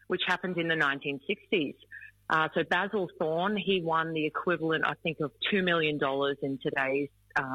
which happened in the 1960s. So Basil Thorne, he won the equivalent, I think, of $2 million in today's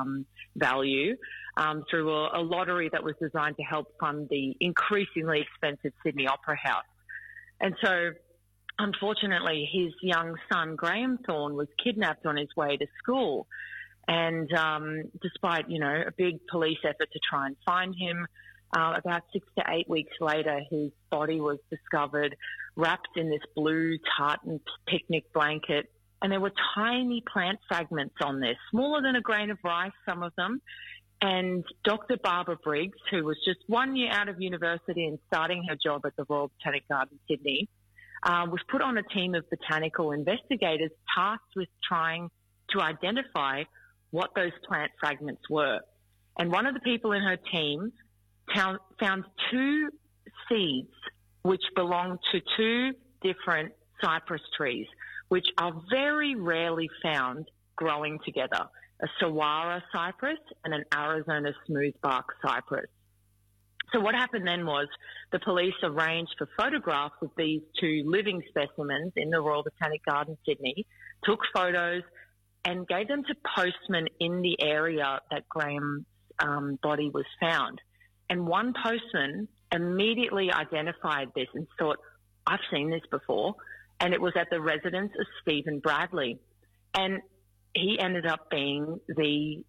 value through a lottery that was designed to help fund the increasingly expensive Sydney Opera House. And so, unfortunately, his young son, Graham Thorne, was kidnapped on his way to school. And despite, a big police effort to try and find him, about 6 to 8 weeks later, his body was discovered wrapped in this blue tartan picnic blanket. And there were tiny plant fragments on there, smaller than a grain of rice, some of them. And Dr. Barbara Briggs, who was just 1 year out of university and starting her job at the Royal Botanic Garden, Sydney, was put on a team of botanical investigators tasked with trying to identify what those plant fragments were. And one of the people in her team found 2 seeds which belonged to 2 different cypress trees, which are very rarely found growing together, a saguaro cypress and an Arizona smoothbark cypress. So what happened then was the police arranged for photographs of these 2 living specimens in the Royal Botanic Garden, Sydney, took photos and gave them to postmen in the area that Graham's body was found. And one postman immediately identified this and thought, I've seen this before. And it was at the residence of Stephen Bradley. And he ended up being the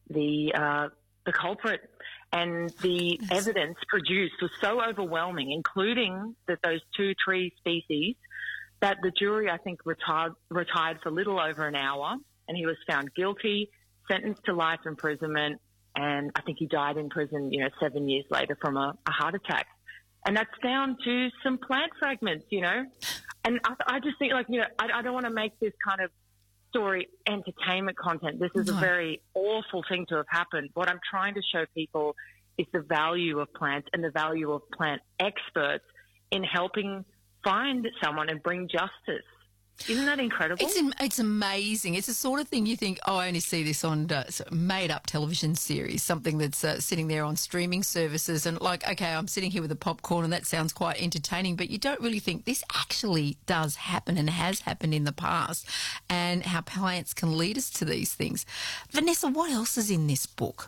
culprit. And the evidence produced was so overwhelming, including that those 2 tree species, that the jury, I think, retired for a little over an hour, and he was found guilty, sentenced to life imprisonment, and I think he died in prison, 7 years later from a heart attack. And that's down to some plant fragments, And I just think, I don't want to make this kind of story entertainment content. This is a very awful thing to have happened. What I'm trying to show people is the value of plants and the value of plant experts in helping find someone and bring justice. Isn't that incredible? It's amazing. It's the sort of thing you think, I only see this on made-up television series, something that's sitting there on streaming services and okay, I'm sitting here with a popcorn and that sounds quite entertaining, but you don't really think this actually does happen and has happened in the past, and how plants can lead us to these things. Vanessa, what else is in this book?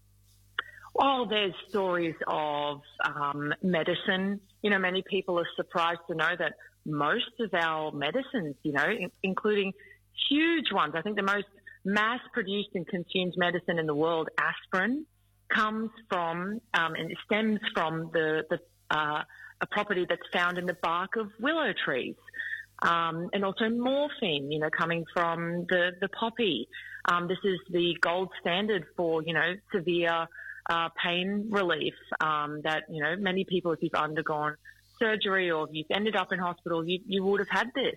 Well, there's stories of medicine. Many people are surprised to know that most of our medicines, including huge ones, I think the most mass-produced and consumed medicine in the world, aspirin, comes from and it stems from a property that's found in the bark of willow trees. And also morphine, coming from the poppy. This is the gold standard for, severe pain relief that, many people, if you've undergone surgery or if you've ended up in hospital, you would have had this.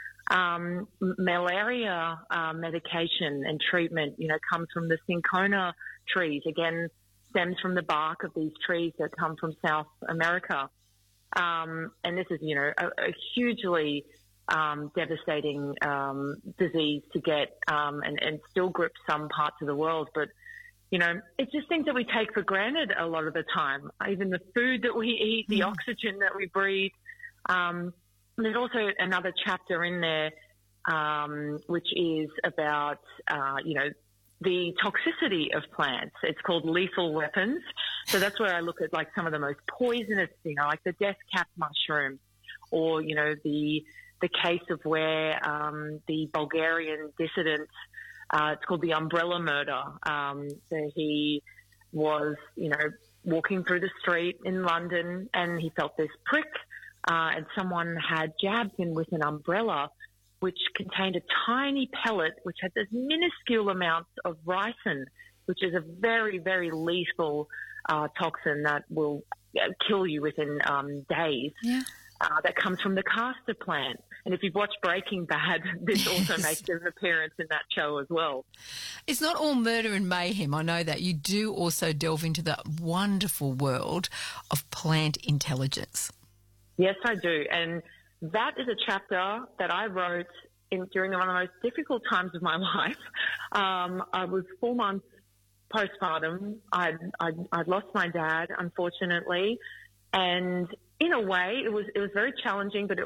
Malaria medication and treatment, comes from the cinchona trees, again, stems from the bark of these trees that come from South America. And this is, a hugely devastating disease to get and still grips some parts of the world. But it's just things that we take for granted a lot of the time. Even the food that we eat, the oxygen that we breathe. There's also another chapter in there which is about, the toxicity of plants. It's called Lethal Weapons. So that's where I look at some of the most poisonous, like the death cap mushroom, or, the case of where the Bulgarian dissident, it's called the umbrella murder. So he was, walking through the street in London and he felt this prick and someone had jabbed him with an umbrella which contained a tiny pellet which had this minuscule amount of ricin, which is a very, very lethal toxin that will kill you within days. Yeah. That comes from the castor plant. And if you've watched Breaking Bad, this also makes an appearance in that show as well. It's not all murder and mayhem, I know that. You do also delve into the wonderful world of plant intelligence. Yes, I do. And that is a chapter that I wrote during one of the most difficult times of my life. I was 4 months postpartum. I'd lost my dad, unfortunately. And in a way, it was very challenging, but it